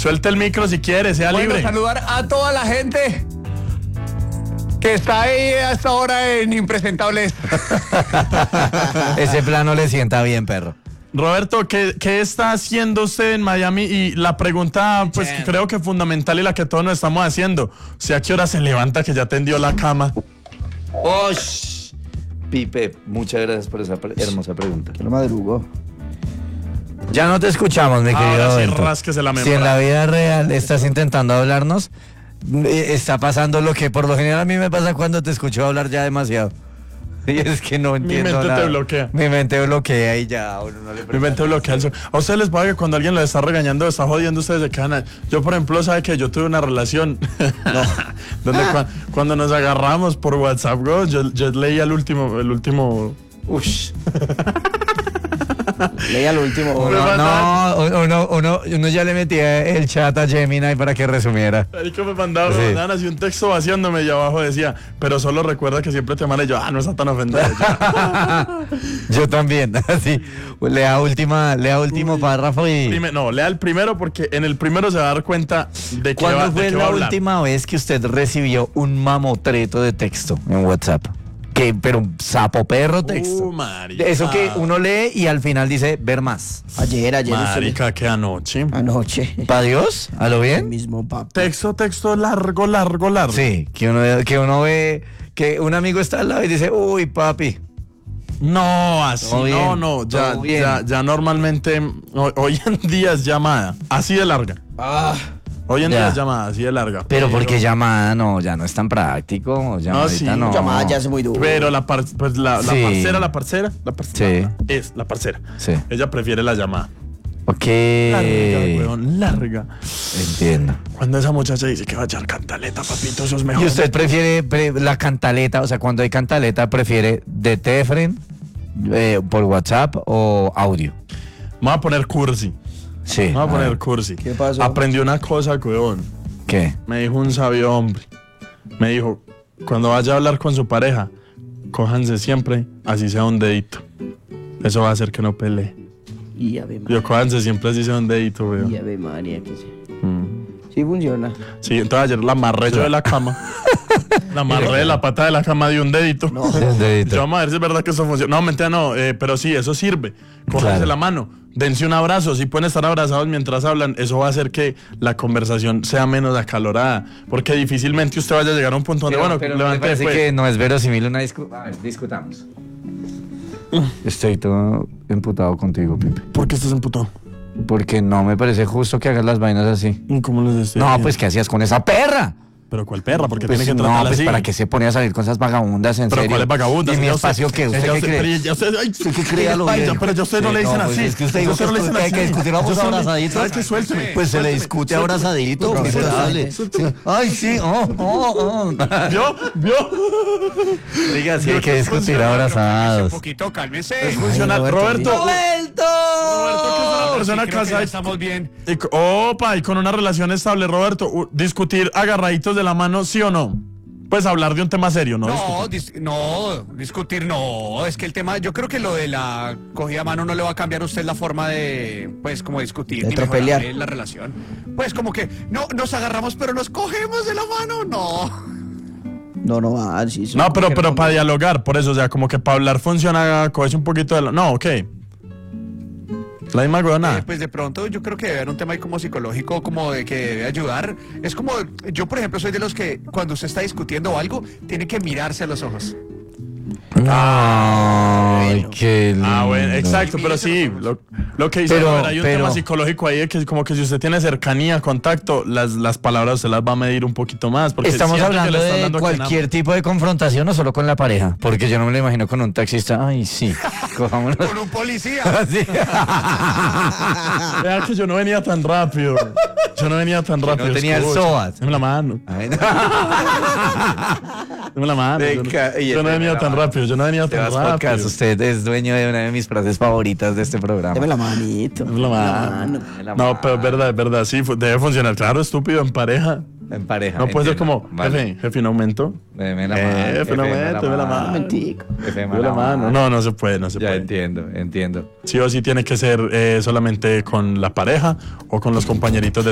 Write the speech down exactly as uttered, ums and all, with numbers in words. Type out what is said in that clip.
Suelte el micro si quiere, sea bueno, libre. Saludar a toda la gente que está ahí a esta hora en Impresentables. Ese plano le sienta bien, perro. Roberto, ¿qué, ¿qué está haciendo usted en Miami? Y la pregunta, pues que creo que fundamental y la que todos nos estamos haciendo. O sea, ¿a qué hora se levanta que ya tendió la cama? ¡Osh! Pipe, muchas gracias por esa pre- hermosa pregunta. No madrugo. Ya no te escuchamos, mi querido Ahora sí, Roberto. rásquese la Si en membrana. la vida real estás intentando hablarnos, eh, está pasando lo que por lo general a mí me pasa cuando te escucho hablar ya demasiado. Y es que no entiendo mente te nada. bloquea. Mi mente bloquea y ya uno no le Mi mente bloquea el sol. A ustedes les pasa que cuando alguien lo está regañando, está jodiendo, ustedes se quedan ahí. Yo, por ejemplo, sabe que yo tuve una relación donde cua- cuando nos agarramos por WhatsApp, bro, yo, yo leía el último, el último. Ush. Leía lo último. Me Uno, mandaban- no, uno, uno, uno ya le metía el chat a Gemini para que resumiera. Ahí que me mandaban, Sí. me mandaban así un texto vaciándome y abajo decía, pero solo recuerda que siempre te amaré. Y yo, ah, no está tan ofendida. Yo también, así. Lea última, lea último Uy. párrafo y. Prime- no, lea el primero porque en el primero se va a dar cuenta de qué va, ¿Cuándo de fue qué va la a hablar. última vez que usted recibió un mamotreto de texto en WhatsApp? Que, pero un sapo perro texto. Uh, marica. Eso que uno lee y al final dice ver más. Ayer, ayer. usted Marica, que anoche. me- Anoche. ¿Pa' Dios? ¿A lo El bien? mismo papá. Texto, texto largo, largo, largo. Sí, que uno, que uno ve que un amigo está al lado y dice, uy, papi. No, así, Todo bien, no, no, ya, todo bien. ya, ya normalmente, hoy, hoy en día es llamada, así de larga. Ah, Hoy en Ya. día es llamada, así de larga. Pero porque llamada no, ya no es tan práctico. Llamadita sí, no. llamada ya es muy duro. Pero la, par- pues la, la Sí. parcera, la parcera, la parcera, Sí. es la parcera. Sí. Ella prefiere la llamada. Ok. Larga, weón, larga. Entiendo. Cuando esa muchacha dice que va a echar cantaleta, papito, eso es mejor. ¿Y usted prefiere pre- la cantaleta? O sea, cuando hay cantaleta, ¿prefiere de Tefren, eh, por WhatsApp o audio? Me voy a poner cursi. Sí. Me voy a a poner ver, cursi. ¿Qué pasó? Aprendí una cosa, weón. ¿Qué? Me dijo un sabio hombre. Me dijo, cuando vaya a hablar con su pareja, cójanse siempre, así sea un dedito. Eso va a hacer que no pelee. y ave María. Yo, cójanse siempre, así sea un dedito, Y weón. ave María. Que sí. Mm. Sí funciona. Sí, entonces ayer la amarré yo de la cama. La amarré de la pata de la cama de un dedito. No. Un dedito. Yo vamos a ver si es verdad que eso funciona. No, mentira, no, eh, pero sí, eso sirve. Cójanse Claro. la mano, dense un abrazo. Si pueden estar abrazados mientras hablan, eso va a hacer que la conversación sea menos acalorada. Porque difícilmente usted vaya a llegar a un punto donde, Pero, bueno, pero me levante parece después. que no es verosímil una discusión. A ver, discutamos. Estoy todo emputado contigo, Pipe. ¿Por qué estás emputado? Porque no me parece justo que hagas las vainas así. ¿Cómo les estoy No, diciendo? pues, ¿qué hacías con esa perra? ¿Pero cuál perra? Porque Pues, tiene que no, tratarla pues, así. ¿para qué se pone a salir con esas vagabundas, en Pero serio? ¿cuál es vagabunda? ¿Y mi Ya espacio usted- qué? ¿Usted ya qué usted- cree? pero ya usted- ay, ¿Usted qué cree a lo ay, bien? ya, pero ya usted no Sí, le dicen no, pues, así. es que usted Ya dijo usted no que le dicen hay que así. discutir, vamos Ya usted no- abrazaditos. ¿Sabes qué? Suélteme. Pues se le Suélteme. discute abrazadito, Suélteme. miserable. Sí. Ay, sí, oh, oh, oh. ¿Vio? ¿Vio? Diga, sí, hay que Yo- discutir yo- Un abrazados. poquito, cálmese. Es funcional. Roberto, Roberto. ¡Roberto! Roberto, que es una persona Sí, creo que casada. ya estamos bien. Y co- Opa, y con una relación estable, Roberto, u- discutir agarraditos de la mano, ¿sí o no? Pues hablar de un tema serio, ¿no? No, dis- no, discutir no. Es que el tema, yo creo que lo de la cogida a mano no le va a cambiar a usted la forma de, pues, como discutir De ni tropelear. mejorar la relación. Pues como que, no, nos agarramos pero nos cogemos de la mano, no. no, no va. Sí, sí. No, pero, pero para dialogar, por eso, o sea, como que para hablar funciona, cogerse un poquito de la... No, ok. La misma huevona. Eh, pues de pronto yo creo que debe haber un tema ahí como psicológico, como de que debe ayudar. Es como, yo por ejemplo soy de los que cuando usted está discutiendo algo, tiene que mirarse a los ojos. Ay, qué lindo. Ah, bueno, exacto, pero sí, lo, lo que dice Pero- Robert, hay un pero- tema psicológico ahí de que como que si usted tiene cercanía, contacto, las, las palabras usted las va a medir un poquito más. Porque ¿Estamos siente que hablando le están de dando quien cualquier tipo de confrontación o solo con la pareja? Porque yo no me lo imagino con un taxista. Ay, sí, cojámonos. Con un policía. Sí. ama. Vea que yo no venía tan rápido. Yo no venía tan rápido. no tenía el escucha. SOAT. Dame la mano. Ay, no. Dame la mano. Yo no, Venga, y yo no deme venía la tan mano. rápido. Yo no venía tan Sebas rápido. Podcast, usted es dueño de una de mis frases favoritas de este programa. Deme la manito. Dame la mano. Dame la No, mano. pero es verdad, es verdad. Sí, fu- debe funcionar. Claro, estúpido, en pareja. En pareja. No puede ser entiendo. como, Vale. jefe, jefe, un aumento. Deme la Eh, mano. jefe, no deme me- deme la mano. Momentico. Jefe, Dame la mano. No, no se puede, no se Ya puede. entiendo, entiendo. Sí o sí tiene que ser eh, solamente con la pareja o con los compañeritos de